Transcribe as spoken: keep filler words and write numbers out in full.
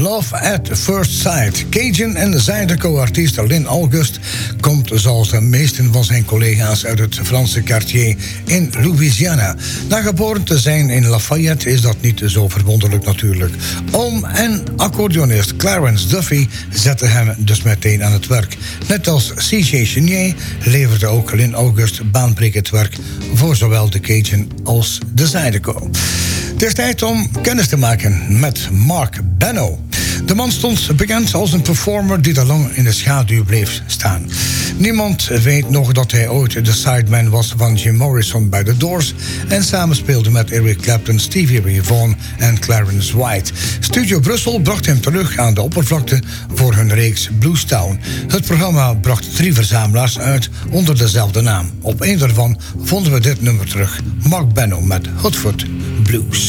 Love at First Sight. Cajun en Zydeco-artiest Lynn August komt zoals de meesten van zijn collega's uit het Franse quartier in Louisiana. Na geboren te zijn in Lafayette is dat niet zo verwonderlijk natuurlijk. Oom en accordeonist Clarence Duffy zette hem dus meteen aan het werk. Net als C J Chenier leverde ook Lynn August baanbrekend werk voor zowel de Cajun als de Zydeco. Het is tijd om kennis te maken met Mark Benno. De man stond bekend als een performer die te lang in de schaduw bleef staan. Niemand weet nog dat hij ooit de sideman was van Jim Morrison bij The Doors en samenspeelde met Eric Clapton, Stevie Ray Vaughan en Clarence White. Studio Brussel bracht hem terug aan de oppervlakte voor hun reeks Bluestown. Het programma bracht drie verzamelaars uit onder dezelfde naam. Op één daarvan vonden we dit nummer terug. Mark Benno met Hoodfoot Blues.